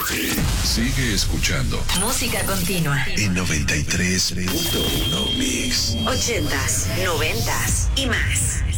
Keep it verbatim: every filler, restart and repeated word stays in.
G. Sigue escuchando. Música continua. En noventa y tres punto uno Mix. Ochentas, noventas y más.